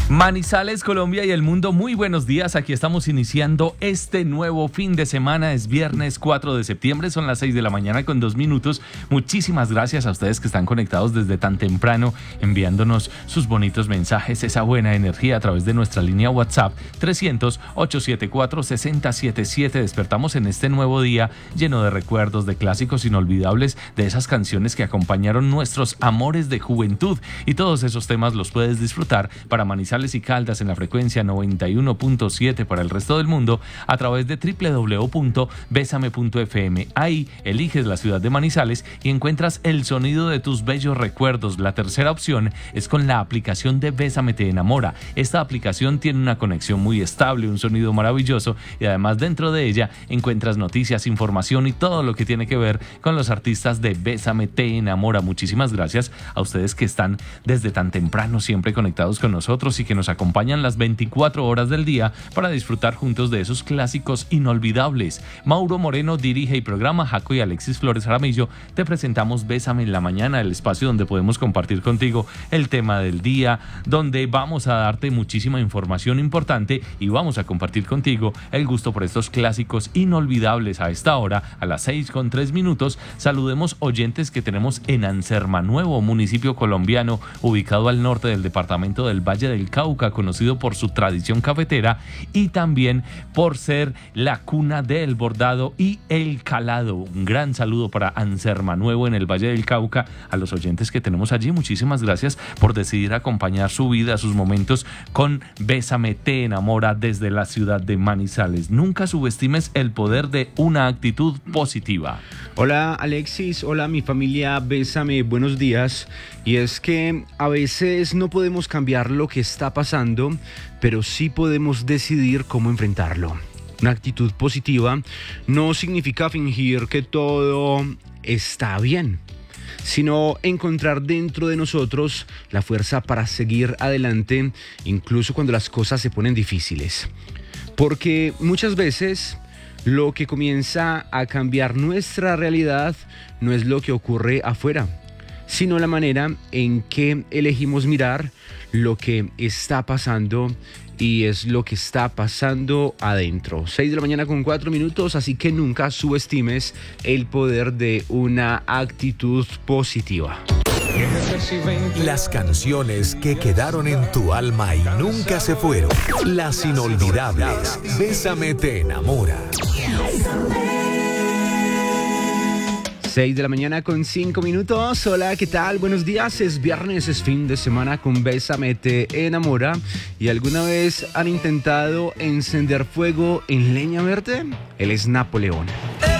Manizales, Colombia y el mundo, muy buenos días. Aquí estamos iniciando este nuevo fin de semana. Es viernes 4 de septiembre, son las 6 de la mañana con 2 minutos. Muchísimas gracias a ustedes que están conectados desde tan temprano, enviándonos sus bonitos mensajes, esa buena energía a través de nuestra línea WhatsApp 300-874-6077. Despertamos en este nuevo día lleno de recuerdos, de clásicos inolvidables, de esas canciones que acompañaron nuestros amores de juventud. Y todos esos temas los puedes disfrutar para Manizales y Caldas en la frecuencia 91.7 para el resto del mundo a través de www.besame.fm. Ahí eliges la ciudad de Manizales y encuentras el sonido de tus bellos recuerdos. La tercera opción es con la aplicación de Bésame te enamora. Esta aplicación tiene una conexión muy estable, un sonido maravilloso y además dentro de ella encuentras noticias, información y todo lo que tiene que ver con los artistas de Bésame te enamora. Muchísimas gracias a ustedes que están desde tan temprano siempre conectados con nosotros y que nos acompañan las 24 horas del día para disfrutar juntos de esos clásicos inolvidables. Mauro Moreno dirige y programa, Jaco y Alexis Flores Jaramillo te presentamos Bésame en la Mañana, el espacio donde podemos compartir contigo el tema del día, donde vamos a darte muchísima información importante y vamos a compartir contigo el gusto por estos clásicos inolvidables. A esta hora, a las 6:03, saludemos oyentes que tenemos en Ansermanuevo, municipio colombiano ubicado al norte del departamento del Valle del Cauca, conocido por su tradición cafetera y también por ser la cuna del bordado y el calado. Un gran saludo para Ansermanuevo en el Valle del Cauca, a los oyentes que tenemos allí. Muchísimas gracias por decidir acompañar su vida, sus momentos con Bésame te enamora desde la ciudad de Manizales. Nunca subestimes el poder de una actitud positiva. Hola Alexis, hola mi familia Bésame, buenos días. Y es que a veces no podemos cambiar lo que está pasando, pero sí podemos decidir cómo enfrentarlo. Una actitud positiva no significa fingir que todo está bien, sino encontrar dentro de nosotros la fuerza para seguir adelante, incluso cuando las cosas se ponen difíciles. Porque muchas veces lo que comienza a cambiar nuestra realidad no es lo que ocurre afuera, sino la manera en que elegimos mirar lo que está pasando, y es lo que está pasando adentro. 6 de la mañana con 4 minutos, así que nunca subestimes el poder de una actitud positiva. Las canciones que quedaron en tu alma y nunca se fueron. Las inolvidables. Bésame te enamora. 6 de la mañana con 5 minutos. Hola, ¿qué tal? Buenos días. Es viernes, es fin de semana con Bésame te enamora. ¿Y alguna vez han intentado encender fuego en leña verde? Él es Napoleón.